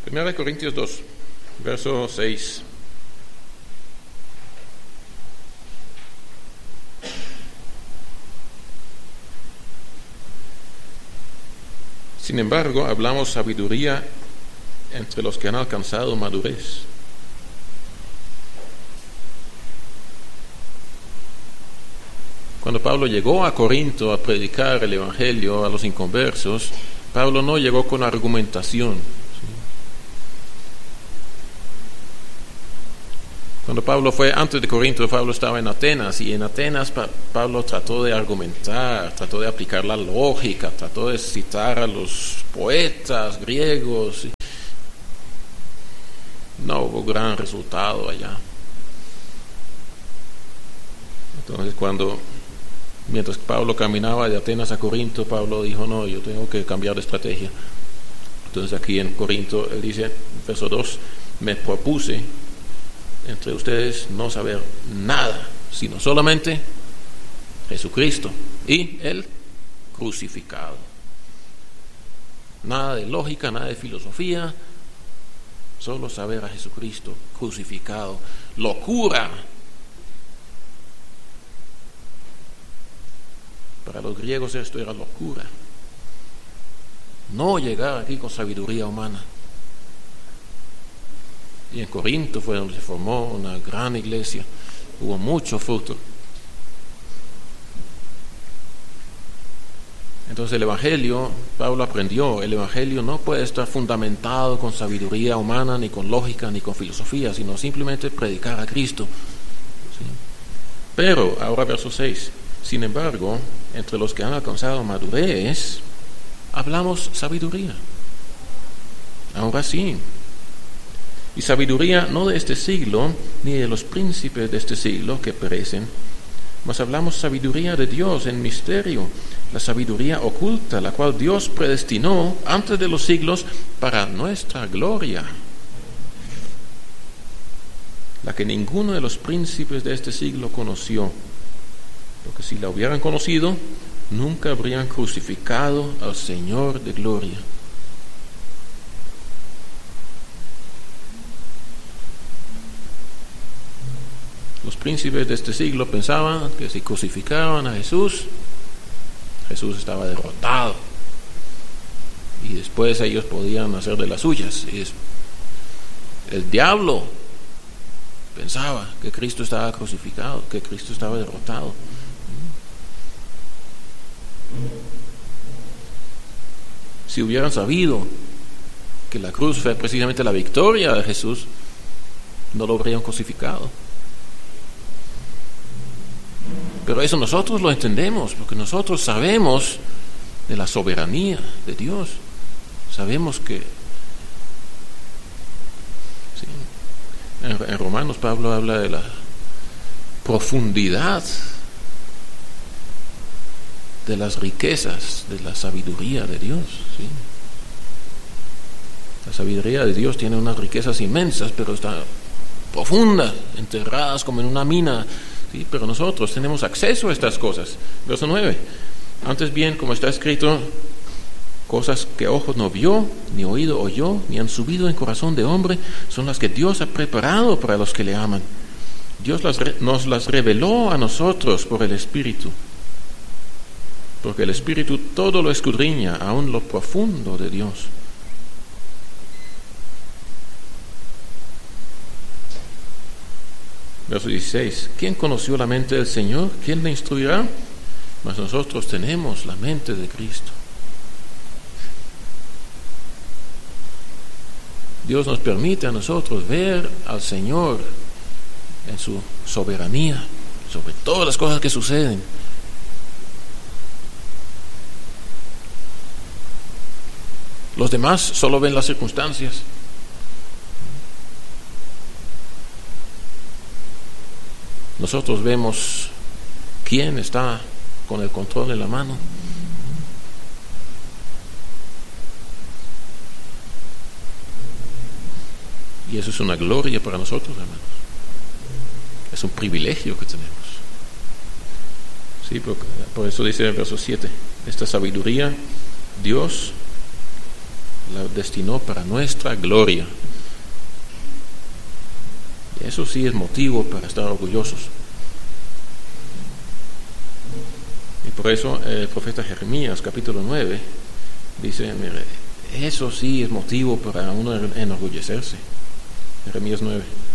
1 Corintios 2, verso 6. Sin embargo, hablamos sabiduría entre los que han alcanzado madurez. Cuando Pablo llegó a Corinto a predicar el Evangelio a los inconversos, Pablo no llegó con argumentación. Cuando Pablo fue antes de Corinto, Pablo estaba en Atenas, y en Atenas Pablo trató de argumentar, trató de aplicar la lógica, trató de citar a los poetas griegos. No hubo gran resultado allá. Entonces mientras Pablo caminaba de Atenas a Corinto, Pablo dijo, no, yo tengo que cambiar de estrategia. Entonces aquí en Corinto él dice, verso 2, me propuse entre ustedes no saber nada, sino solamente Jesucristo y el crucificado. Nada de lógica, nada de filosofía, solo saber a Jesucristo crucificado. Locura. Para los griegos esto era locura. No llegar aquí con sabiduría humana. Y en Corinto fue donde se formó una gran iglesia. Hubo mucho fruto. Entonces el Evangelio, Pablo aprendió, el Evangelio no puede estar fundamentado con sabiduría humana, ni con lógica, ni con filosofía, sino simplemente predicar a Cristo. ¿Sí? Pero, ahora verso 6, sin embargo, entre los que han alcanzado madurez, hablamos sabiduría. Ahora sí. Y sabiduría no de este siglo, ni de los príncipes de este siglo que perecen, mas hablamos sabiduría de Dios en misterio, la sabiduría oculta, la cual Dios predestinó antes de los siglos para nuestra gloria, la que ninguno de los príncipes de este siglo conoció, porque si la hubieran conocido, nunca habrían crucificado al Señor de gloria. Los príncipes de este siglo pensaban que si crucificaban a Jesús, Jesús estaba derrotado y después ellos podían hacer de las suyas. Y el diablo pensaba que Cristo estaba crucificado, que Cristo estaba derrotado. Si hubieran sabido que la cruz fue precisamente la victoria de Jesús, no lo habrían crucificado. Pero eso nosotros lo entendemos, porque nosotros sabemos de la soberanía de Dios. Sabemos que sí, en Romanos Pablo habla de la profundidad de las riquezas de la sabiduría de Dios. ¿Sí? La sabiduría de Dios tiene unas riquezas inmensas, pero están profundas, enterradas como en una mina. Sí, pero nosotros tenemos acceso a estas cosas. Verso 9. Antes bien, como está escrito, cosas que ojo no vio, ni oído oyó, ni han subido en corazón de hombre, son las que Dios ha preparado para los que le aman. Dios nos las reveló a nosotros por el Espíritu, porque el Espíritu todo lo escudriña, aún lo profundo de Dios. Verso 16. ¿Quién conoció la mente del Señor? ¿Quién le instruirá? Mas nosotros tenemos la mente de Cristo. Dios nos permite a nosotros ver al Señor en su soberanía sobre todas las cosas que suceden. Los demás solo ven las circunstancias. Nosotros vemos quién está con el control en la mano. Y eso es una gloria para nosotros, hermanos. Es un privilegio que tenemos. Sí, por eso dice el verso 7, esta sabiduría Dios la destinó para nuestra gloria. Y eso sí es motivo para estar orgullosos. Y por eso el profeta Jeremías, capítulo 9, dice, mire, eso sí es motivo para uno enorgullecerse. Jeremías 9.